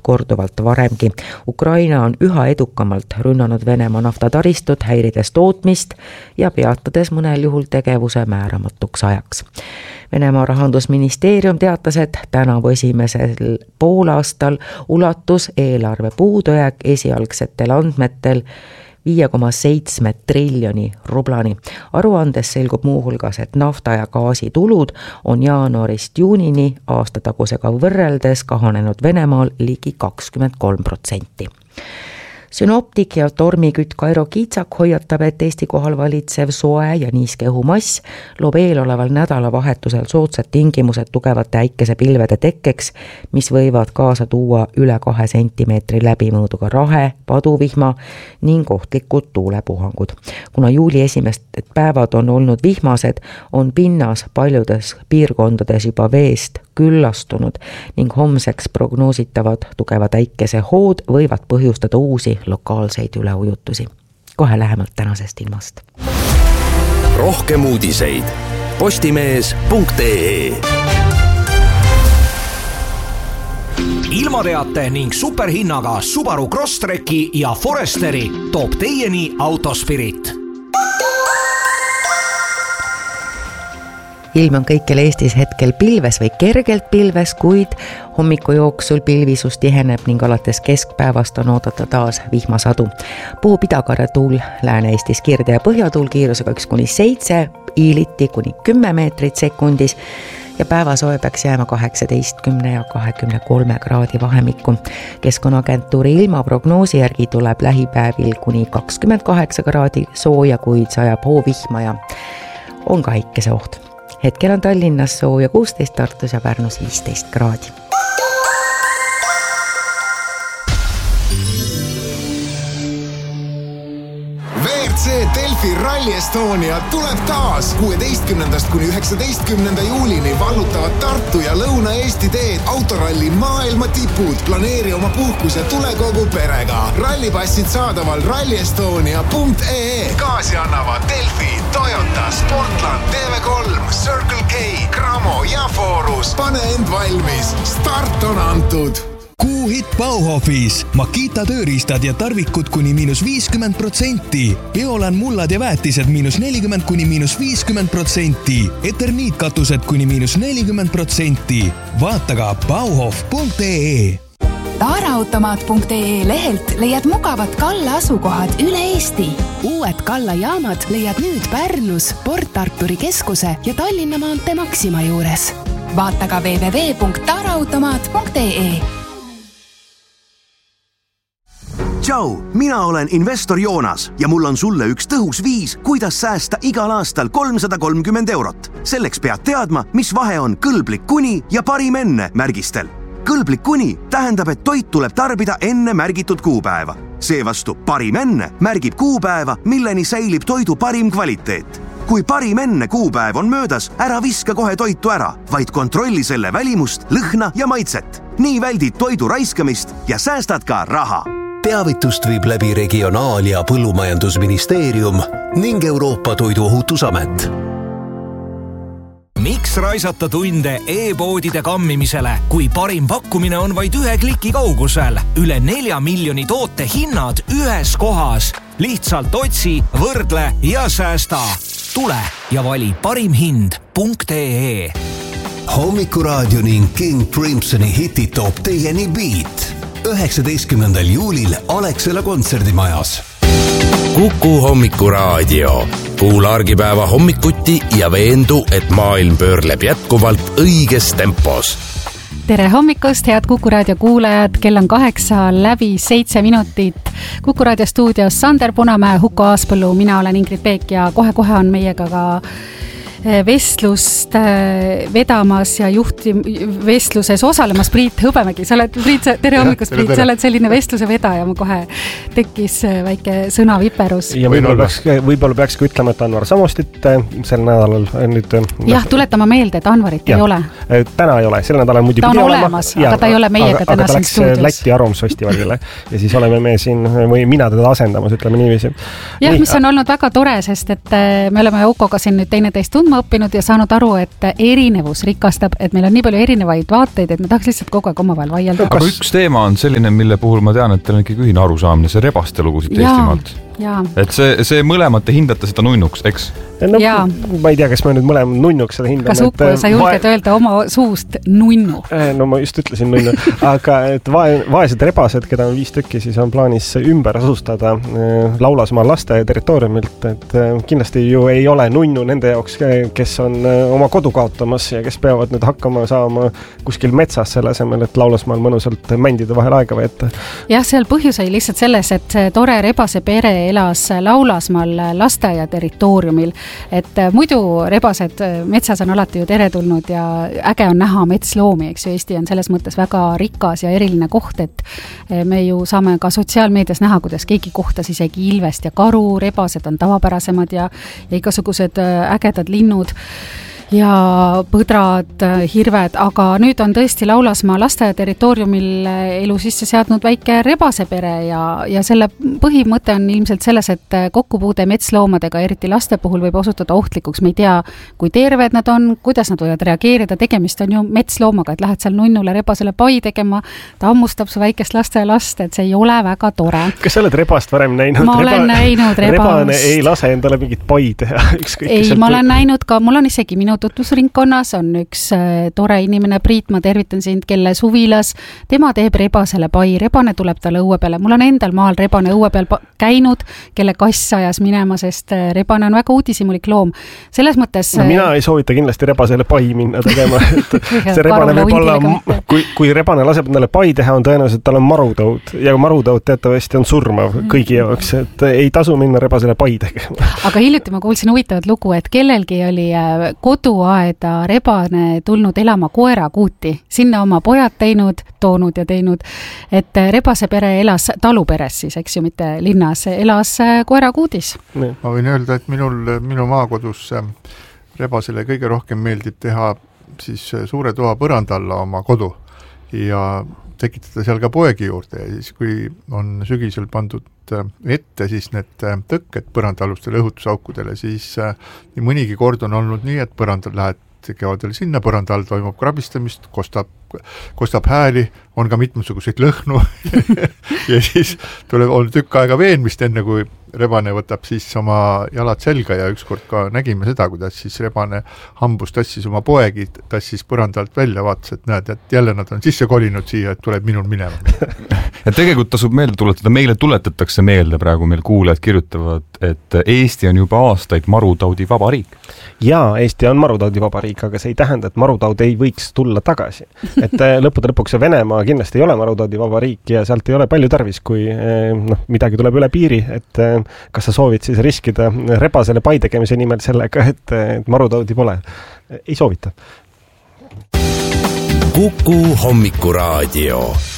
korduvalt varemgi. Ukraina on üha edukamalt rünnanud Venemaa naftataristut, häirides tootmist ja peatades mõnel juhul tegevuse määramatuks ajaks. Venemaa rahandusministeerium teatas, et tänavu esimesel poolaastal ulatus eelarve puudujääk esialgsetel andmetel 5,7 triljoni rublani. Aruandes selgub muuhulgas, et nafta ja gaasi tulud on jaanuarist juunini aastatagusega võrreldes kahanenud Venemaal ligi 23%. Synoptik ja tormikütt Kairo Kiitsak hoiatab, et Eesti kohal valitsev soe ja niiske õhumass loob eeloleval nädalavahetusel soodsad tingimused tugevate äikesepilvede tekkeks, mis võivad kaasa tuua üle 2 sentimeetri läbimõõduga rahe, paduvihma ning ohtlikud tuulepuhangud. Kuna juuli esimesed päevad on olnud vihmased, on pinnas paljudes piirkondades juba veest küllastunud ning homseks prognoositavad tugevad äikesehood võivad põhjustada uusi lokaalseid üleujutusi. Kohe lähemalt tänasest ilmast. Rohkem uudiseid postimees.ee. Ilmateate ning superhinnaga Subaru Crosstreki ja Foresteri toob teieni Autospirit. Ilm on kõikjal Eestis hetkel pilves või kergelt pilves, kuid hommiku jooksul pilvisus tiheneb ning alates keskpäevast on oodata taas vihmasadu. Puhub idakarja tuul Lääne-Eestis kirde ja põhjatuul kiirusega 1-7, iiliti kuni 10 meetrit sekundis ja päevasoe peaks jääma 18 ja 23 kraadi vahemikku. Keskkonnaagentuuri ilmaprognoosi järgi tuleb lähipäevil kuni 28 kraadi sooja, kuid sajab hoovihma ja on ka äikeseoht. Hetkel on Tallinnas sooja 16, Tartus ja Pärnus 15 kraadi. Delfi Rally Estonia tuleb taas 16. kuni 19. juulini vallutavad Tartu ja Lõuna-Eesti teed autoralli maailma tipud. Planeeri oma puhkus ja tule kogu perega. Rallipassid saadaval rallyestonia.ee. Gaasi annavad Delfi, Toyota, Sportland, TV3, Circle K, Cramo ja Forus. Pane end valmis. Start on antud. Kuuhit Bauhofis. Makita tööriistad ja tarvikud kuni -50%. Biolan mullad ja väetised -40 kuni -50%. Eterniitkatused kuni -40%. Vaata ka bauhof.ee. Taaraautomaat.ee lehelt leiad mugavat Kalla asukohad üle Eesti. Uued Kalla jaamad leiad nüüd Pärnus, Port Arturi keskuse ja Tallinna maantee Maxima juures. Vaata ka www.taaraautomaat.ee. Tšau, mina olen investor Joonas ja mul on sulle üks tõhus viis, kuidas säästa igal aastal 330 €. Selleks pead teadma, mis vahe on kõlblik kuni ja parim enne märgistel. Kõlblik kuni tähendab, et toit tuleb tarbida enne märgitud kuupäeva. Seevastu parim enne märgib kuupäeva, milleni säilib toidu parim kvaliteet. Kui parim enne kuupäev on möödas, ära viska kohe toitu ära, vaid kontrolli selle välimust, lõhna ja maitset. Nii väldid toidu raiskamist ja säästad ka raha. Teavitust viib läbi Regionaal- ja Põllumajandusministeerium ning Euroopa Toiduohutusamet. Miks raisata tunde e-poodide kammimisele, kui parim pakkumine on vaid 1 kliki kaugusel? Üle 4 miljoni toote hinnad ühes kohas. Lihtsalt otsi, võrdle ja säästa. Tule ja vali parimhind.ee. Hommikuraadio ning King Crimsoni hitid toob teieni Beat. 19. juulil Alexela kontserdimajas. Kuku Hommikuraadio. Kuula argipäeva hommikuti ja veendu, et maailm pöörleb jätkuvalt õiges tempos. Tere hommikust, head Kuku Raadio kuulajad. Kell on 8:07. Kuku Raadio stuudios Sander Punamäe, Huko Aaspõllu, mina olen Ingrid Peek ja kohe-kohe on meiega ka vestlust vedamas ja vestluses osalemas Priit Hõbemägi. Sa oled, Priit, tere hommikust, Priit, sa oled selline vestluse vedaja, ma kohe tekkis väike sõnaviperus. Ja võib-olla peaks ka ütlema, et Anvar Samostit sel nädalal nüüd... Jah, tuletama meelde, et Anvarit ei ole. Täna ei ole, sel nädalal muidugi ta on olemas, aga ta ei ole meiega täna siin stuudios. Aga ta läks Läti arvamusfestivalile ja siis oleme me siin, või mina teda asendamas, ütleme niiviisi. Jah, mis on olnud väga tore, sest et me oleme Hukoga siin nüüd teineteist tundnud tundma õppinud ja saanud aru, et erinevus rikastab, et meil on nii palju erinevaid vaateid, et me tahaks lihtsalt kogu aeg omavahel vaielda. Aga üks teema on selline, mille puhul ma tean, et teil on ikkagi ühine arusaamine, see rebaste lugu siit Eestimaalt. Et see mõlemad te hindate seda nunnuks, eks? No, ma ei tea, kas me nüüd mõlemad nunnuks seda hindame. Kas Uku, sa julged öelda oma suust nunnu? No ma just ütlesin nunnu, aga et vaesed rebased, keda on 5 tükki, siis on plaanis ümber asustada Laulasmaa laste territooriumilt, et kindlasti ju ei ole nunnu nende jaoks, kes on oma kodu kaotamas ja kes peavad nüüd hakkama saama kuskil metsas selle asemel, et Laulasmaal mõnusalt mändide vahel aega veeta. Jah, seal põhjus oli lihtsalt selles, et see tore rebase pere elas Laulasmaal lasteaia territooriumil, et muidu rebased metsas on alati ju teretulnud ja äge on näha metsloomi, eks ju, Eesti on selles mõttes väga rikas ja eriline koht, et me ju saame ka sotsiaalmeedias näha, kuidas keegi kohtas isegi ilvest ja karu, rebased on tavapärasemad ja igasugused ägedad linnud ja põdrad, hirved, aga nüüd on tõesti Laulasmaa lasteaia territooriumil elu sisse seadnud väike rebasepere ja selle põhimõte on ilmselt selles, et kokkupuude metsloomadega, eriti laste puhul võib osutuda ohtlikuks. Me ei tea, kui terved nad on, kuidas nad võivad reageerida, tegemist on ju metsloomaga, et lähed seal nunnule rebasele pai tegema, ta ammustab su väikest lastealast, et see ei ole väga tore. Kas sa oled rebast varem näinud? Ma olen näinud rebast. Rebane ei lase endale mingit pai teha. Ei, ma olen näinud ka, mul on isegi minu tutvusringkonnas on üks tore inimene, Priit, ma tervitan sind, kelle suvilas, tema teeb rebasele pai, rebane tuleb talle õue peale. Mul on endal maal rebane õue peal käinud, kelle kass ajas minema, sest rebane on väga uudishimulik loom. Selles mõttes... No, mina ei soovita kindlasti rebasele pai minna tegema. See rebane võib olla, kui rebane laseb endale pai teha, on tõenäoliselt tal on marutõud ja marutõud teatavasti on surmav kõigi jaoks, et ei tasu minna rebasele pai tegema. Aga hiljuti ma kuulsin huvitavat lugu, et kellelgi oli koduaeda rebane tulnud elama koerakuuti, sinna oma pojad toonud, et rebase pere elas taluperes siis, eks ju, mitte linnas, elas koerakuudis. Ma võin öelda, et minu maakodus rebasele kõige rohkem meeldib teha siis suure toa põranda alla oma kodu ja tekitada seal ka poegi juurde ja siis, kui on sügisel pandud ette siis need tõkked põrandaalustele õhutusaukudele, siis nii mõnigi kord on olnud nii, et põrandal lähed kevadel sinna, põranda all toimub krabistamist, kostab hääli, on ka mitmesuguseid lõhnu ja siis on tükk aega veenmist enne, kui rebane võtab siis oma jalad selga ja ükskord ka nägime seda, kuidas siis rebane hambus tassis oma poegi, tassis põrandalt välja, vaatas, et näed, et jälle nad on sisse kolinud siia, et tuleb minul minema. Ja tegelikult tasub meelde tuletada, meile tuletatakse meelde praegu, meil kuulajad kirjutavad, et Eesti on juba aastaid marutaudi vabariik. Jaa, Eesti on marutaudi vabariik, aga see ei tähenda, et marutaud ei võiks tulla tagasi. Et lõppude lõpuks Venemaa kindlasti ei ole marutaudi vabariik ja sealt ei ole palju tarvis, kui midagi tuleb üle piiri, et kas sa soovid siis riskida rebasele pai tegemise nimel sellega, et marutaudi pole? Ei soovita. Kuku hommikuraadio.